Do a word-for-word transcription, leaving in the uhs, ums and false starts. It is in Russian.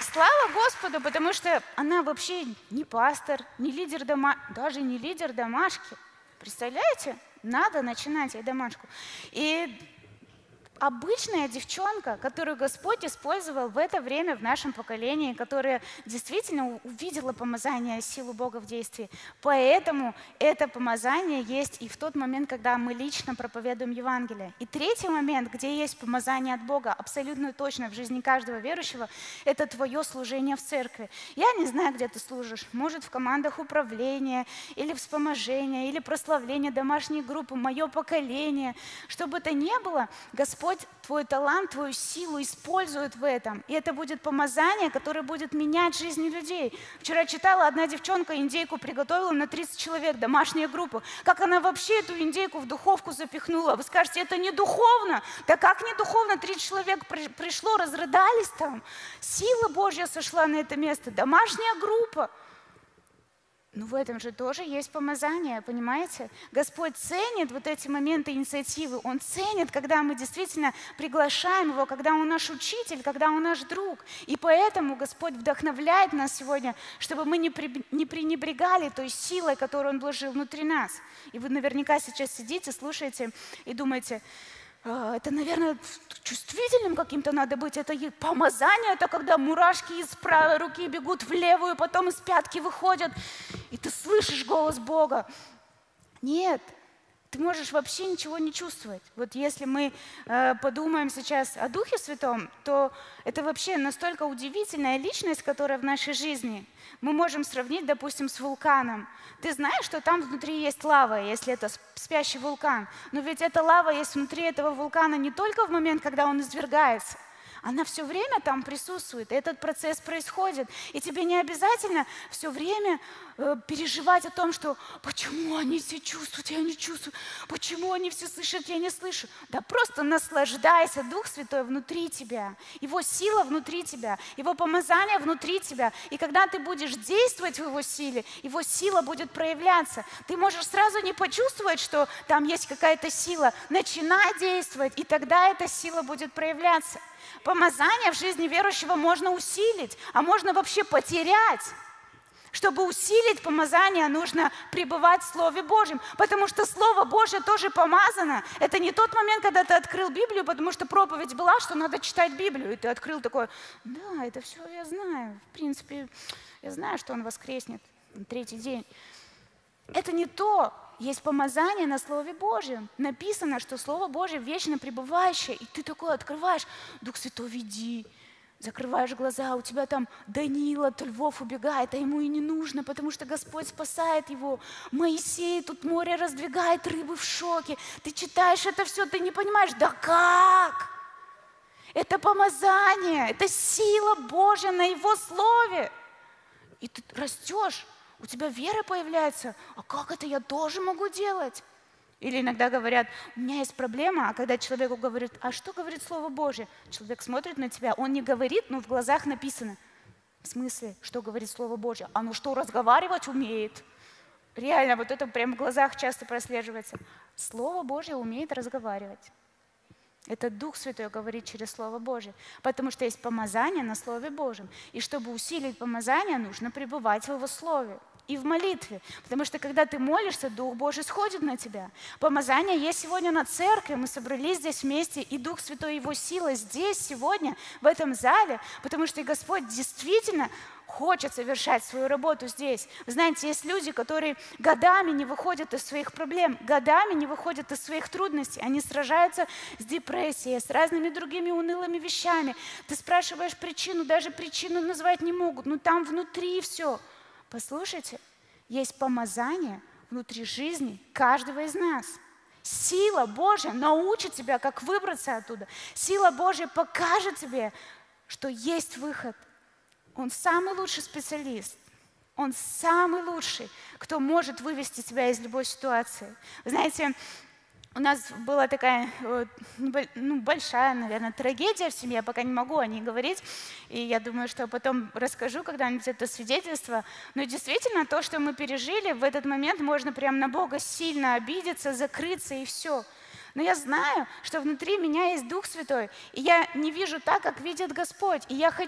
слава Господу, потому что она вообще не пастор, не лидер дома, даже не лидер домашки. Представляете? Надо начинать ей домашку. И обычная девчонка, которую Господь использовал в это время в нашем поколении, которая действительно увидела помазание, силу Бога в действии. Поэтому это помазание есть и в тот момент, когда мы лично проповедуем Евангелие. И третий момент, где есть помазание от Бога, абсолютно точно в жизни каждого верующего, это твое служение в церкви. Я не знаю, где ты служишь. Может, в командах управления, или вспоможения, или прославления домашней группы, мое поколение. Что бы то ни было, Господь твой талант, твою силу использует в этом. И это будет помазание, которое будет менять жизни людей. Вчера читала, одна девчонка индейку приготовила на тридцать человек, домашняя группа. Как она вообще эту индейку в духовку запихнула? Вы скажете, это не духовно? Да как не духовно? тридцать человек при- пришло, разрыдались там. Сила Божья сошла на это место. Домашняя группа. Ну, в этом же тоже есть помазание, понимаете? Господь ценит вот эти моменты инициативы. Он ценит, когда мы действительно приглашаем Его, когда Он наш учитель, когда Он наш друг. И поэтому Господь вдохновляет нас сегодня, чтобы мы не, при, не пренебрегали той силой, которую Он вложил внутри нас. И вы наверняка сейчас сидите, слушаете и думаете, «А, это, наверное, чувствительным каким-то надо быть. Это и помазание, это когда мурашки из правой руки бегут в левую, потом из пятки выходят, и ты слышишь голос Бога». Нет, ты можешь вообще ничего не чувствовать. Вот если мы э, подумаем сейчас о Духе Святом, то это вообще настолько удивительная личность, которая в нашей жизни. Мы можем сравнить, допустим, с вулканом. Ты знаешь, что там внутри есть лава, если это спящий вулкан. Но ведь эта лава есть внутри этого вулкана не только в момент, когда он извергается. Она все время там присутствует, и этот процесс происходит. И тебе не обязательно все время э, переживать о том, что почему они все чувствуют, я не чувствую, почему они все слышат, я не слышу. Да просто наслаждайся, Дух Святой внутри тебя, Его сила внутри тебя, Его помазание внутри тебя. И когда ты будешь действовать в Его силе, Его сила будет проявляться. Ты можешь сразу не почувствовать, что там есть какая-то сила. Начинай действовать, и тогда эта сила будет проявляться. Помазание в жизни верующего можно усилить, а можно вообще потерять. Чтобы усилить помазание, нужно пребывать в Слове Божьем, потому что Слово Божье тоже помазано. Это не тот момент, когда ты открыл Библию, потому что проповедь была, что надо читать Библию, и ты открыл такой, да, это все я знаю, в принципе, я знаю, что Он воскреснет на третий день. Это не то. Есть помазание на Слове Божьем. Написано, что Слово Божье вечно пребывающее. И ты такой открываешь, Дух Святой, веди. Закрываешь глаза, у тебя там Даниил от львов убегает, а ему и не нужно, потому что Господь спасает его. Моисей тут море раздвигает, рыбы в шоке. Ты читаешь это все, ты не понимаешь, да как? Это помазание, это сила Божья на Его Слове. И ты растешь. У тебя вера появляется, а как это я тоже могу делать? Или иногда говорят, у меня есть проблема, а когда человеку говорят, а что говорит Слово Божье? Человек смотрит на тебя, он не говорит, но в глазах написано. В смысле, что говорит Слово Божье? А ну что, разговаривать умеет? Реально, вот это прям в глазах часто прослеживается. Слово Божье умеет разговаривать. Это Дух Святой говорит через Слово Божье, потому что есть помазание на Слове Божьем. И чтобы усилить помазание, нужно пребывать в Его Слове и в молитве. Потому что когда ты молишься, Дух Божий сходит на тебя. Помазание есть сегодня на церкви, мы собрались здесь вместе, и Дух Святой, Его сила здесь, сегодня, в этом зале, потому что и Господь действительно хочет совершать свою работу здесь. Вы знаете, есть люди, которые годами не выходят из своих проблем, годами не выходят из своих трудностей. Они сражаются с депрессией, с разными другими унылыми вещами. Ты спрашиваешь причину, даже причину назвать не могут, но там внутри все. Послушайте, есть помазание внутри жизни каждого из нас. Сила Божья научит тебя, как выбраться оттуда. Сила Божья покажет тебе, что есть выход. Он самый лучший специалист. Он самый лучший, кто может вывести тебя из любой ситуации. Вы знаете, у нас была такая ну, большая, наверное, трагедия в семье, я пока не могу о ней говорить, и я думаю, что потом расскажу когда-нибудь это свидетельство. Но действительно, то, что мы пережили, в этот момент можно прям на Бога сильно обидеться, закрыться и все. Но я знаю, что внутри меня есть Дух Святой, и я не вижу так, как видит Господь. И я хочу